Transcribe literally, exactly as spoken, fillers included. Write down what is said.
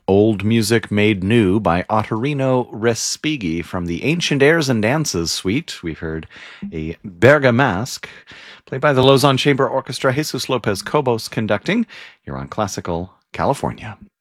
Old Music Made New by Ottorino Respighi from the Ancient Airs and Dances suite. We've heard a Bergamasque, played by the Lausanne Chamber Orchestra, Jesus Lopez Cobos conducting. You're on Classical California.